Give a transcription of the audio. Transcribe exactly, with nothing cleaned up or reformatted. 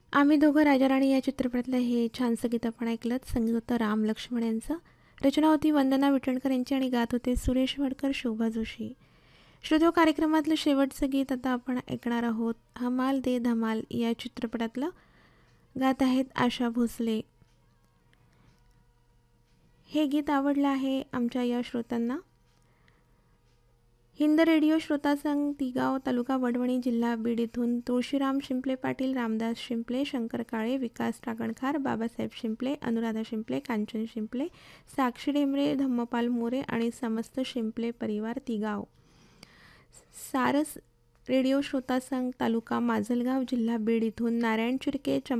आम्ही दोघं राजा-राणी या चित्रपटातलं हे छानसं गीत आपण ऐकलंत. संगीत होतं राम लक्ष्मण यांचं. रचना होती वंदना विटणकर यांची आणि गात होते सुरेश वडकर, शोभा जोशी. श्रोतो, कार्यक्रमातलं शेवटचं गीत आता आपण ऐकणार आहोत. हमाल दे धमाल या चित्रपटातलं गात आहेत आशा भोसले. हे गीत आवडलं आहे आमच्या या श्रोत्यांना. हिंद रेडिओ श्रोता संघ, तिगाव, तालुका वडवणी, जिल्हा बीड इथून तुळशीराम शिंपले पाटील, रामदास शिंपले, शंकर काळे, विकास टाकणखार, बाबासाहेब शिंपले, अनुराधा शिंपले, कांचन शिंपले, साक्षी डेमरे, धम्मपाल मोरे आणि समस्त शिंपले परिवार तिगाव. सारस रेडिओ श्रोता संघ, तालुका माजलगाव, जिल्हा बीड इथून नारायण चिरके,